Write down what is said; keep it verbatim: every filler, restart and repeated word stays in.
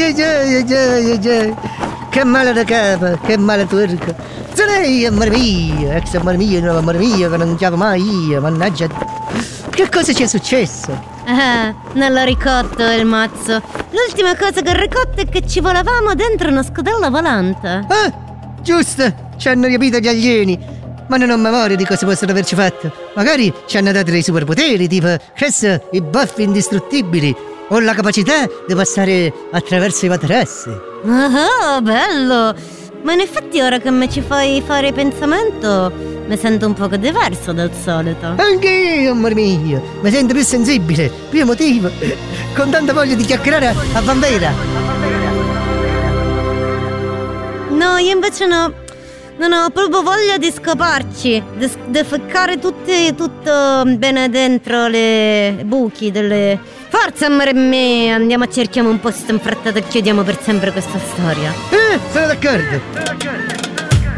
ai, ai, ai, ai, ai. Che male da capo, che male turco. Se lei, amore mio, ex amore mio, nuovo amore mio, che non chiamo mai io, mannaggia. Che cosa ci è successo? Ah, non l'ho ricotto il mazzo. L'ultima cosa che ho ricotto è che ci volavamo dentro una scodella volante. Ah, giusto, ci hanno riempito gli alieni. Ma non ho memoria di cosa possono averci fatto. Magari ci hanno dato dei superpoteri, tipo, che so, i baffi indistruttibili, o la capacità di passare attraverso i materassi. Ah, bello! Ma in effetti ora che me ci fai fare pensamento, mi sento un poco diverso dal solito. Anche io, amore mio, mi sento più sensibile, più emotivo, con tanta voglia di chiacchierare a vanvera. No, io invece no. Non ho proprio voglia di scaparci, di, di ficcare tutti, tutto bene dentro le buchi delle... Forza, amore mio, andiamo a cerchiamo un posto infrattato e chiudiamo per sempre questa storia. Eh, sono d'accordo.